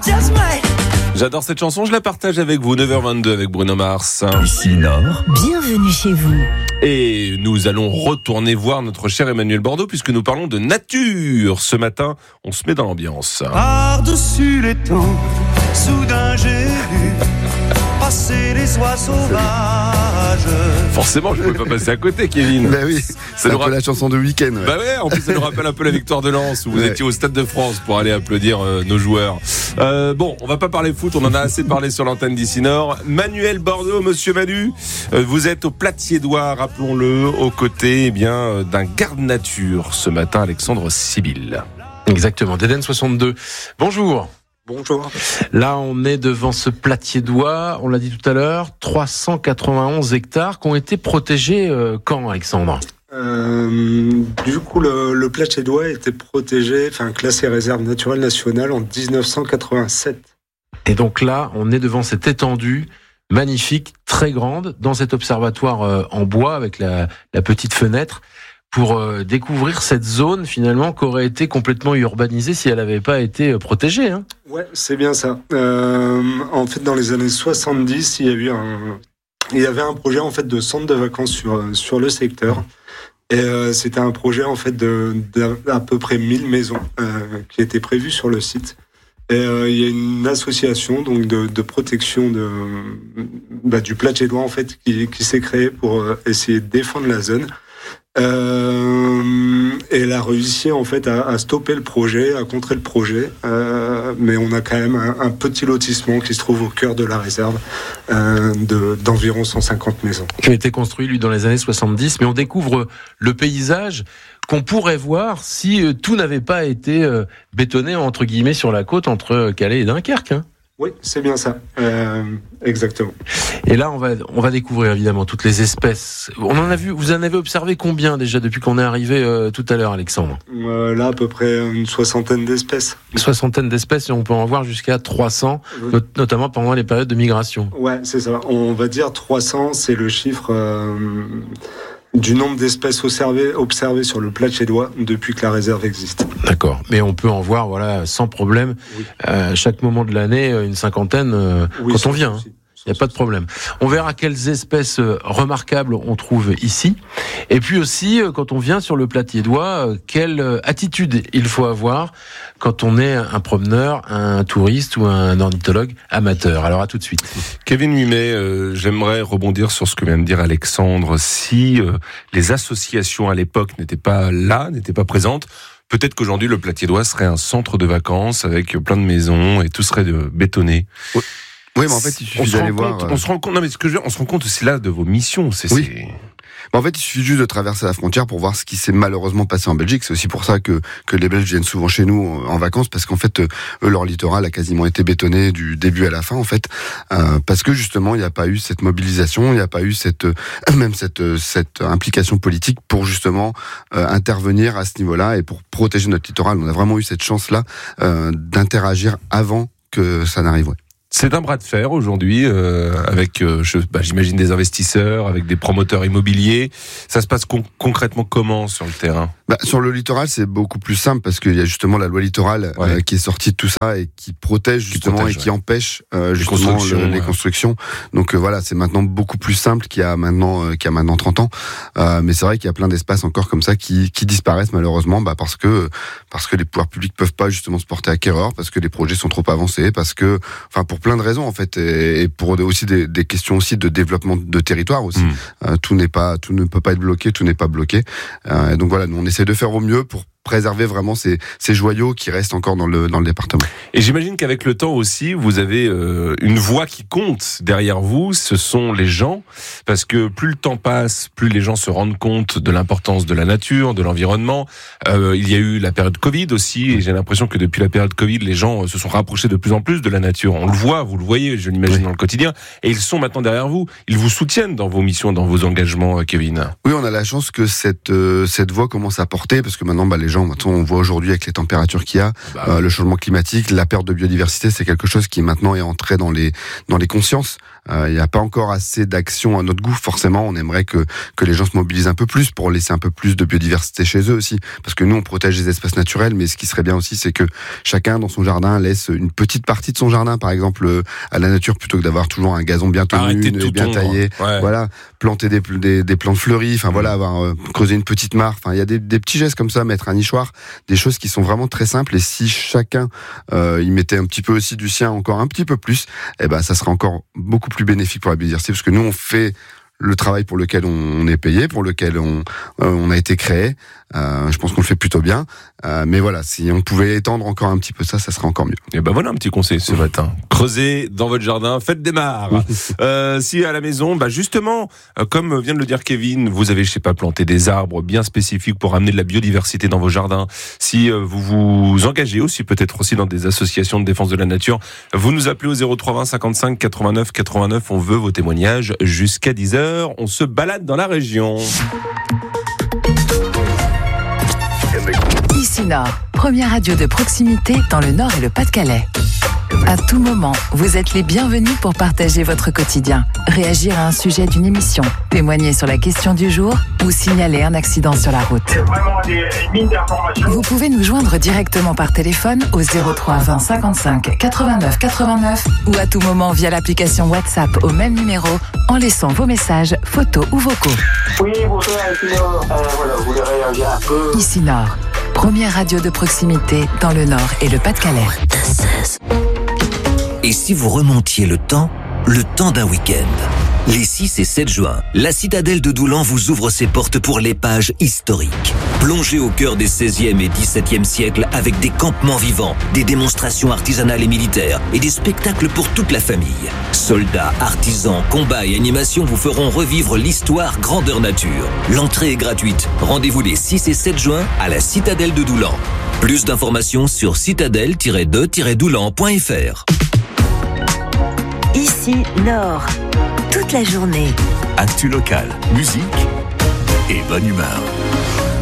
J'adore cette chanson, je la partage avec vous, 9h22 avec Bruno Mars. Ici Nord. Bienvenue chez vous. Et nous allons retourner voir notre cher Emmanuel Bordeaux puisque nous parlons de nature. Ce matin, on se met dans l'ambiance. Par-dessus les temps, soudain j'ai vu passer les oies sauvages. Forcément, je ne peux pas passer à côté, Kevin. Ben oui, c'est un peu la chanson de week-end. Ouais. Bah ouais, en plus ça nous rappelle un peu la victoire de Lens où vous étiez au Stade de France pour aller applaudir nos joueurs. Bon, on va pas parler foot, on en a assez parlé sur l'antenne d'Ici Nord. Manuel Bordeaux, monsieur Manu, vous êtes au Platier-Doigt, rappelons-le, aux côtés d'un garde nature ce matin, Alexandre Sibylle. Exactement, d'Eden 62. Bonjour. Bonjour. Là, on est devant ce Platier-Doigt, on l'a dit tout à l'heure, 391 hectares qui ont été protégés quand, Alexandre ? Du coup, le Platier-Doigt a été protégé, classé réserve naturelle nationale en 1987. Et donc là, on est devant cette étendue magnifique, très grande, dans cet observatoire en bois avec la petite fenêtre, pour découvrir cette zone finalement qui aurait été complètement urbanisée si elle n'avait pas été protégée. Hein. Ouais, c'est bien ça. En fait, dans les années 70, il y avait un projet en fait de centre de vacances sur le secteur. Et c'était un projet en fait d'à peu près 1000 maisons qui étaient prévues sur le site. Et il y a une association donc de protection du Platier-Doigt en fait qui s'est créée pour essayer de défendre la zone. Et elle a réussi en fait à stopper le projet, à contrer le projet, mais on a quand même un petit lotissement qui se trouve au cœur de la réserve d'environ 150 maisons. Qui a été construit lui dans les années 70, mais on découvre le paysage qu'on pourrait voir si tout n'avait pas été bétonné entre guillemets sur la côte entre Calais et Dunkerque. Hein. Oui, c'est bien ça, exactement. Et là, on va découvrir évidemment toutes les espèces. On en a vu. Vous en avez observé combien déjà depuis qu'on est arrivé tout à l'heure, Alexandre ? Là, à peu près une soixantaine d'espèces. Une soixantaine d'espèces, et on peut en voir jusqu'à 300, notamment pendant les périodes de migration. Ouais, c'est ça. On va dire 300, c'est le chiffre du nombre d'espèces observées sur le Platier-Doigt depuis que la réserve existe. D'accord, mais on peut en voir sans problème, chaque moment de l'année, une cinquantaine quand on vient. Il n'y a pas de problème. On verra quelles espèces remarquables on trouve ici. Et puis aussi, quand on vient sur le Platier-Doigt, quelle attitude il faut avoir quand on est un promeneur, un touriste ou un ornithologue amateur. Alors à tout de suite. Kevin Mumet, j'aimerais rebondir sur ce que vient de dire Alexandre. Si les associations à l'époque n'étaient pas là, n'étaient pas présentes, peut-être qu'aujourd'hui le Platier-Doigt serait un centre de vacances avec plein de maisons et tout serait bétonné. Oui, mais en fait, il suffit d'aller voir. On se rend compte. Non, mais ce que je veux dire, on se rend compte aussi là de vos missions. Oui. En fait, il suffit juste de traverser la frontière pour voir ce qui s'est malheureusement passé en Belgique. C'est aussi pour ça que les Belges viennent souvent chez nous en vacances, parce qu'en fait, eux, leur littoral a quasiment été bétonné du début à la fin, en fait, parce que justement, il n'y a pas eu cette mobilisation, il n'y a pas eu cette implication politique pour justement intervenir à ce niveau-là et pour protéger notre littoral. On a vraiment eu cette chance-là d'interagir avant que ça n'arrive. Ouais. C'est un bras de fer aujourd'hui avec, j'imagine, des investisseurs, avec des promoteurs immobiliers. Ça se passe concrètement comment sur le terrain ? Sur le littoral, c'est beaucoup plus simple parce qu'il y a justement la loi littorale qui est sortie de tout ça et qui protège justement qui empêche justement les constructions. Donc voilà, c'est maintenant beaucoup plus simple qu'il y a maintenant 30 ans. Mais c'est vrai qu'il y a plein d'espaces encore comme ça qui disparaissent malheureusement parce que les pouvoirs publics peuvent pas justement se porter acquéreurs, parce que les projets sont trop avancés, pour plein de raisons en fait, et pour aussi des questions aussi de développement de territoire aussi. Tout ne peut pas être bloqué, tout n'est pas bloqué. Et donc voilà, nous on essaie de faire au mieux pour préserver vraiment ces joyaux qui restent encore dans le département. Et j'imagine qu'avec le temps aussi, vous avez une voix qui compte derrière vous, ce sont les gens, parce que plus le temps passe, plus les gens se rendent compte de l'importance de la nature, de l'environnement. Il y a eu la période Covid aussi, et j'ai l'impression que depuis la période Covid, les gens se sont rapprochés de plus en plus de la nature. On le voit, vous le voyez, je l'imagine dans le quotidien, et ils sont maintenant derrière vous. Ils vous soutiennent dans vos missions, dans vos engagements, Kevin. Oui, on a la chance que cette voix commence à porter, parce que maintenant, les gens, on voit aujourd'hui avec les températures qu'il y a, le changement climatique, la perte de biodiversité, c'est quelque chose qui maintenant est entré dans les consciences. Il n'y a pas encore assez d'actions à notre goût. Forcément, on aimerait que les gens se mobilisent un peu plus pour laisser un peu plus de biodiversité chez eux aussi. Parce que nous, on protège les espaces naturels, mais ce qui serait bien aussi, c'est que chacun dans son jardin laisse une petite partie de son jardin, par exemple, à la nature, plutôt que d'avoir toujours un gazon bien tenu, bien taillé. Ouais. Voilà, planter des plantes fleuries, enfin voilà, avoir creuser une petite mare. Enfin, il y a des petits gestes comme ça, mettre un nichoir, des choses qui sont vraiment très simples. Et si chacun y mettait un petit peu aussi du sien, encore un petit peu plus, ça serait encore beaucoup plus bénéfique pour la biodiversité, parce que nous, on fait le travail pour lequel on est payé, pour lequel on a été créé. Je pense qu'on le fait plutôt bien. Mais voilà, si on pouvait étendre encore un petit peu ça serait encore mieux. Et voilà un petit conseil ce matin. Creusez dans votre jardin, faites des mares. Si à la maison, justement, comme vient de le dire Kevin, vous avez, planté des arbres bien spécifiques pour amener de la biodiversité dans vos jardins. Si vous vous engagez aussi, peut-être aussi dans des associations de défense de la nature, vous nous appelez au 0320 55 89 89. On veut vos témoignages jusqu'à 10h. On se balade dans la région. Ici Nord, première radio de proximité dans le Nord et le Pas-de-Calais. À tout moment, vous êtes les bienvenus pour partager votre quotidien, réagir à un sujet d'une émission, témoigner sur la question du jour ou signaler un accident sur la route. Vous pouvez nous joindre directement par téléphone au 03 20 55 89 89 ou à tout moment via l'application WhatsApp au même numéro en laissant vos messages, photos ou vocaux. Oui, bonjour, Ici Nord. Vous voulez réagir un peu. Ici Nord, première radio de proximité dans le Nord et le Pas-de-Calais. Et si vous remontiez le temps d'un week-end? Les 6 et 7 juin, la citadelle de Doulan vous ouvre ses portes pour l'épage historique. Plongez au cœur des 16e et 17e siècles avec des campements vivants, des démonstrations artisanales et militaires et des spectacles pour toute la famille. Soldats, artisans, combats et animations vous feront revivre l'histoire grandeur nature. L'entrée est gratuite. Rendez-vous les 6 et 7 juin à la citadelle de Doulan. Plus d'informations sur citadelle-de-doulan.fr. Ici Nord, toute la journée. Actu local, musique et bonne humeur.